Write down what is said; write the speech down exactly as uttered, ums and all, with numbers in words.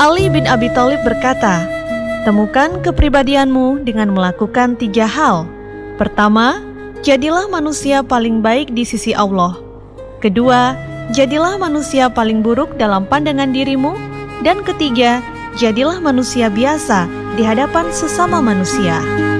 Ali bin Abi Thalib berkata, temukan kepribadianmu dengan melakukan tiga hal. Pertama, jadilah manusia paling baik di sisi Allah. Kedua, jadilah manusia paling buruk dalam pandangan dirimu. Dan ketiga, jadilah manusia biasa di hadapan sesama manusia.